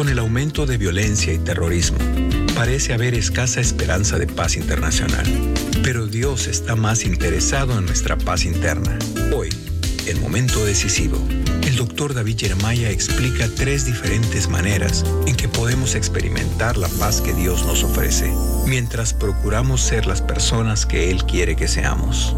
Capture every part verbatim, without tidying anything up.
Con el aumento de violencia y terrorismo, parece haber escasa esperanza de paz internacional. Pero Dios está más interesado en nuestra paz interna. Hoy, en Momento Decisivo, el doctor David Jeremiah explica tres diferentes maneras en que podemos experimentar la paz que Dios nos ofrece, mientras procuramos ser las personas que Él quiere que seamos.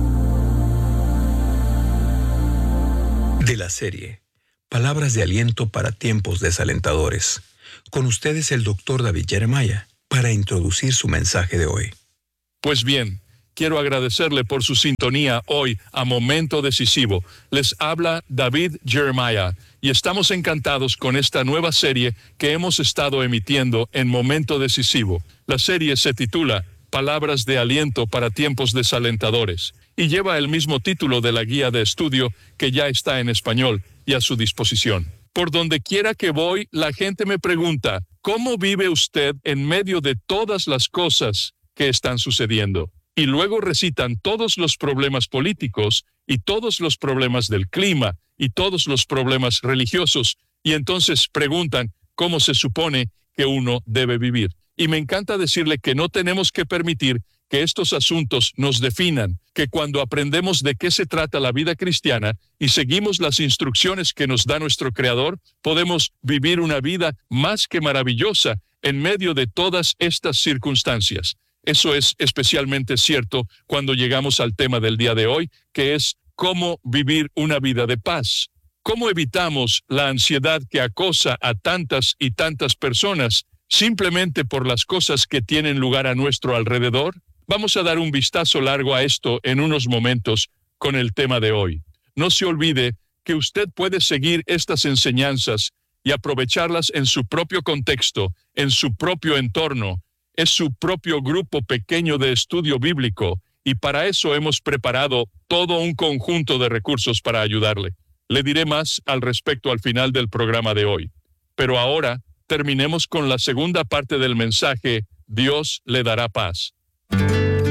De la serie Palabras de aliento para tiempos desalentadores. Con ustedes el doctor David Jeremiah para introducir su mensaje de hoy. Pues bien, quiero agradecerle por su sintonía hoy a Momento Decisivo. Les habla David Jeremiah y estamos encantados con esta nueva serie que hemos estado emitiendo en Momento Decisivo. La serie se titula Palabras de aliento para tiempos desalentadores y lleva el mismo título de la guía de estudio que ya está en español y a su disposición. Por donde quiera que voy, la gente me pregunta, ¿cómo vive usted en medio de todas las cosas que están sucediendo? Y luego recitan todos los problemas políticos y todos los problemas del clima y todos los problemas religiosos, y entonces preguntan cómo se supone que uno debe vivir. Y me encanta decirle que no tenemos que permitir que estos asuntos nos definan, que cuando aprendemos de qué se trata la vida cristiana y seguimos las instrucciones que nos da nuestro Creador, podemos vivir una vida más que maravillosa en medio de todas estas circunstancias. Eso es especialmente cierto cuando llegamos al tema del día de hoy, que es cómo vivir una vida de paz. ¿Cómo evitamos la ansiedad que acosa a tantas y tantas personas simplemente por las cosas que tienen lugar a nuestro alrededor? Vamos a dar un vistazo largo a esto en unos momentos con el tema de hoy. No se olvide que usted puede seguir estas enseñanzas y aprovecharlas en su propio contexto, en su propio entorno. Es su propio grupo pequeño de estudio bíblico y para eso hemos preparado todo un conjunto de recursos para ayudarle. Le diré más al respecto al final del programa de hoy. Pero ahora terminemos con la segunda parte del mensaje, Dios le dará paz.